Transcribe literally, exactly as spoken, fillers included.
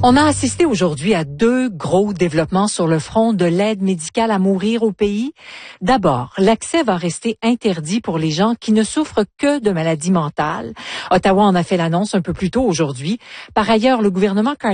On a assisté aujourd'hui à deux gros développements sur le front de l'aide médicale à mourir au pays. D'abord, l'accès va rester interdit pour les gens qui ne souffrent que de maladies mentales. Ottawa en a fait l'annonce un peu plus tôt aujourd'hui. Par ailleurs, le gouvernement